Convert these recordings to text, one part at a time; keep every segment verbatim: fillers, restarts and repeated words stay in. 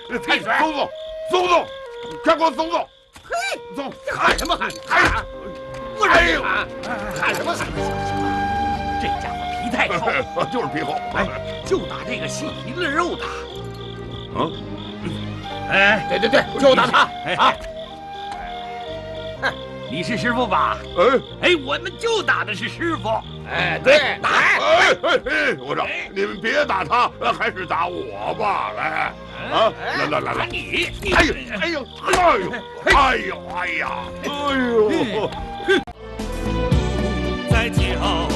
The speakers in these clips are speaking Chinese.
闭嘴！松松，松松，快给我松松！嘿，松， 喊什么喊？喊！不让你喊，喊什么喊？这家伙皮太厚， 就是皮厚。 哎，就打这个细皮嫩肉的。 啊？ 哎，对对对，就打他啊！你是师傅吧？ 哎哎，我们就打的是师傅。 哎，对，打！ 哎哎哎！我说你们别打他，还是打我吧！来，啊，来来来来， 你， 哎呦哎呦哎呦哎呦哎呀哎呦！ 在脚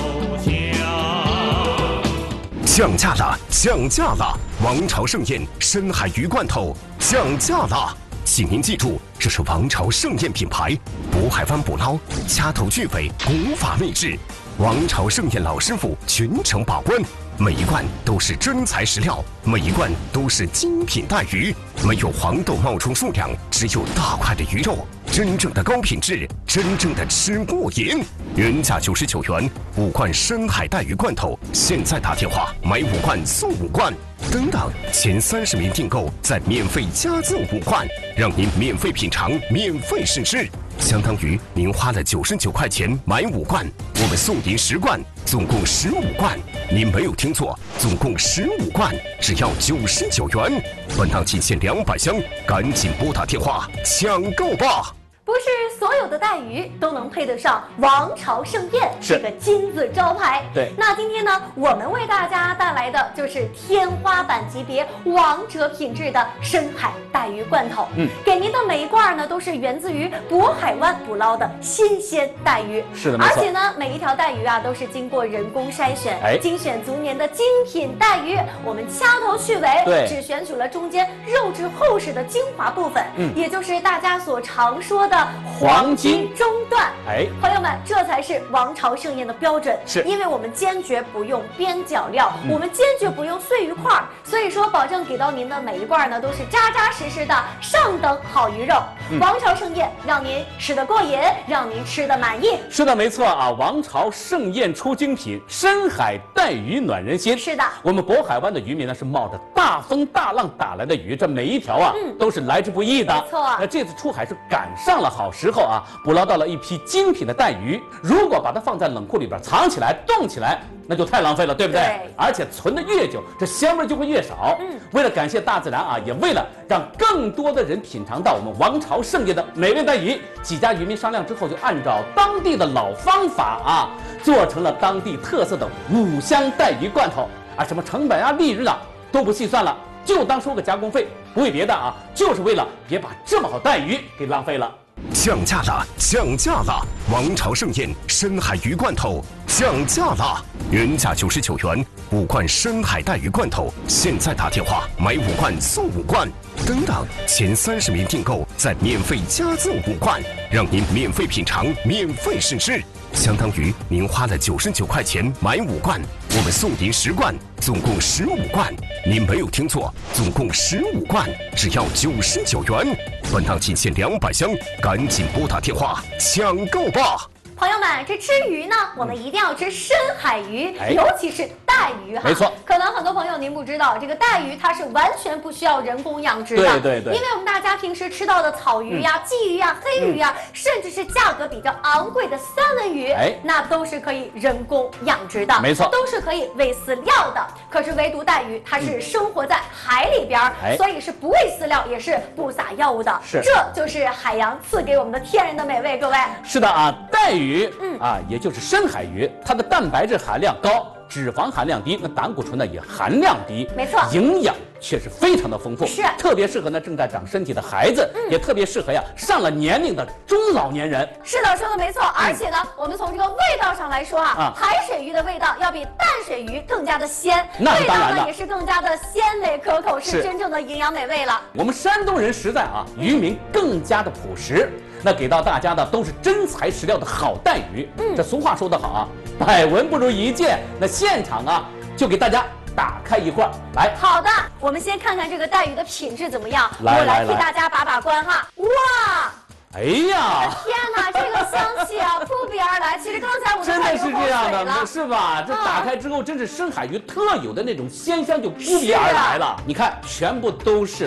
下降价了，降价了！王朝盛宴深海鱼罐头降价了，请您记住，这是王朝盛宴品牌，渤海湾捕捞，掐头去尾，古法秘制。王朝盛宴老师傅全程把关，每一罐都是真材实料，每一罐都是精品带鱼，没有黄豆冒充数量，只有大块的鱼肉，真正的高品质，真正的吃过瘾。原价九十九元，五罐深海带鱼罐头，现在打电话买五罐送五罐，等等，前三十名订购再免费加赠五罐，让您免费品尝，免费试吃。相当于您花了九十九块钱买五罐，我们送您十罐，总共十五罐。您没有听错，总共十五罐，只要九十九元。本档仅限两百箱，赶紧拨打电话抢购吧！ 不是所有的带鱼都能配得上王朝盛宴这个金字招牌。 对， 那今天呢，我们为大家带来的就是天花板级别、王者品质的深海带鱼罐头。嗯，给您的每一罐呢，都是源自于渤海湾捕捞的新鲜带鱼。 是的，没错。 而且呢，每一条带鱼啊，都是经过人工筛选， 哎， 精选足年的精品带鱼。我们掐头去尾， 对， 只选取了中间肉质厚实的精华部分，嗯，也就是大家所常说的黄金中段。 哎， 朋友们，这才是王朝盛宴的标准。 是， 因为我们坚决不用边角料，嗯、我们坚决不用碎鱼块，所以说保证给到您的每一罐呢都是扎扎实实的上等好鱼肉。嗯、王朝盛宴让您吃得过瘾，让您吃得满意。 是的，没错啊！王朝盛宴出精品，深海带鱼暖人心。 是的， 我们渤海湾的渔民呢是冒着大风大浪打来的鱼，这每一条啊、嗯、都是来之不易的。 没错， 那这次出海是赶上了好时候啊，捕捞到了一批精品的带鱼。如果把它放在冷库里边藏起来、冻起来，那就太浪费了，对不对？ 对。 而且存得越久，这香味就会越少。嗯。为了感谢大自然啊，也为了让更多的人品尝到我们王朝盛宴的美味带鱼，几家渔民商量之后，就按照当地的老方法啊，做成了当地特色的五香带鱼罐头啊，什么成本啊、利润啊都不细算了，就当收个加工费，不为别的啊，就是为了别把这么好带鱼给浪费了。降价了，降价了！王朝盛宴深海鱼罐头降价了，原价九十九元，五罐深海带鱼罐头，现在打电话买五罐送五罐，等等，前三十名订购再免费加赠五罐，让您免费品尝，免费试吃。相当于您花了九十九块钱买五罐，我们送您十罐，总共十五罐。您没有听错，总共十五罐，只要九十九元。本档仅限两百箱，赶紧拨打电话抢购吧！ 朋友们，这吃鱼呢，我们一定要吃深海鱼， 哎、 尤其是带鱼哈。 没错， 可能很多朋友您不知道，这个带鱼它是完全不需要人工养殖的。 对对对。 因为我们大家平时吃到的草鱼呀、鲫、嗯、鱼呀、黑鱼呀，嗯、甚至是价格比较昂贵的三文鱼，哎，那都是可以人工养殖的。 没错， 都是可以喂饲料的。可是唯独带鱼，它是生活在海里边，嗯、所以是不喂饲料，也是不撒药物的。 是， 这就是海洋赐给我们的天然的美味。各位， 是的啊，带鱼，嗯啊。也就是深海鱼，它的蛋白质含量高，脂肪含量低，那胆固醇呢也含量低， 没错， 营养却是非常的丰富， 是特别适合呢正在长身体的孩子，嗯、也特别适合呀上了年龄的中老年人。 是的，说的没错。而且呢，嗯、我们从这个味道上来说啊，啊海水鱼的味道要比淡水鱼更加的鲜， 那是当然味道呢也是更加的鲜美可口，是真正的营养美味了。 我们山东人实在啊，渔民更加的朴实。那给到大家的都是真材实料的好带鱼。嗯，这俗话说得好啊，百闻不如一见。那现场啊，就给大家打开一罐来。 好的，我们先看看这个带鱼的品质怎么样。 来我来替大家把把关哈。哇！ 哎呀！ 天哪，这个香气啊，扑鼻而来。其实刚才我真的是这样的，是吧？这打开之后，真是深海鱼特有的那种鲜香就扑鼻而来了。你看，全部都是